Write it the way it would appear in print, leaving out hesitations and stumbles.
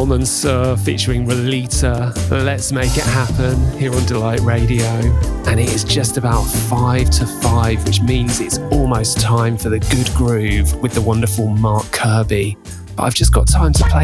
Holman Sir featuring Rolita. Let's make it happen here on Delight Radio. And it is just about 5 to 5, which means it's almost time for the good groove with the wonderful Mark Kirby. But I've just got time to play